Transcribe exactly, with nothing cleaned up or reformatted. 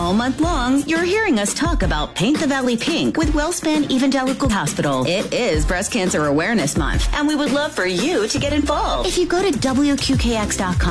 All month long, you're hearing us talk about Paint the Valley Pink with WellSpan Evangelical Hospital. It is Breast Cancer Awareness Month, and we would love for you to get involved. If you go to W Q K X dot com,